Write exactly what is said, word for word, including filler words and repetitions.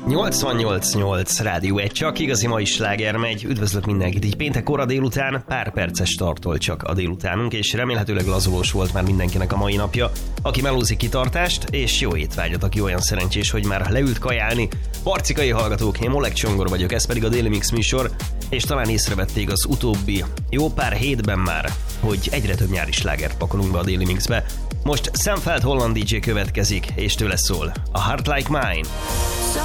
nyolcvannyolc nyolc Rádió egy, csak igazi mai sláger megy. Üdvözlök mindenkit, így péntek kora délután, pár perces tartol csak a délutánunk, és remélhetőleg lazulós volt már mindenkinek a mai napja. Aki melózik, kitartást, és jó étvágyat, aki olyan szerencsés, hogy már leült kajálni. Barcikai hallgatók, én Molek Csongor vagyok, ez pedig a Daily Mix műsor, és talán észrevették az utóbbi jó pár hétben már, hogy egyre több nyári slágert pakolunk be a Daily Mixbe. Most Sam Feldt holland dé dzsé következik, és tőle szól a Heart Like Mine.